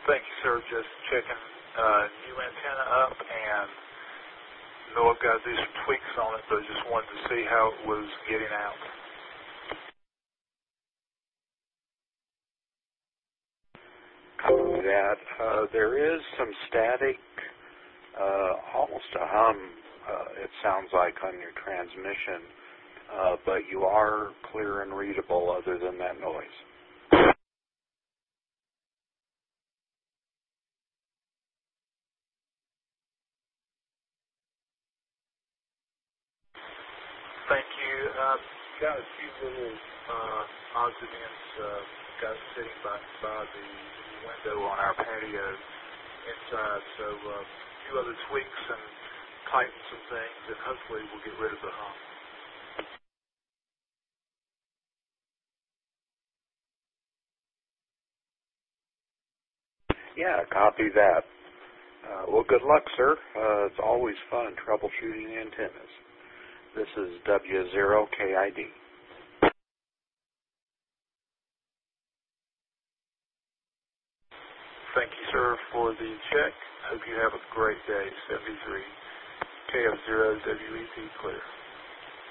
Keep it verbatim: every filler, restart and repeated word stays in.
Thank you, sir. Just checking uh, new antenna up, and know I've got to do some tweaks on it, but just wanted to see how it was getting out. Copy that. Uh, there is some static, uh, almost a hum, uh, it sounds like, on your transmission, uh, but you are clear and readable other than that noise. Thank you. Uh, got a few little uh, odds and ends. Uh, got sitting by, by the window on our patio inside, so uh, a few other tweaks and tighten some things, and hopefully we'll get rid of the hum. Yeah, copy that. Uh, well, good luck, sir. Uh, it's always fun troubleshooting antennas. This is W zero K I D. Thank you, sir, for the check. Hope you have a great day. seventy-three K F zero W E T clear.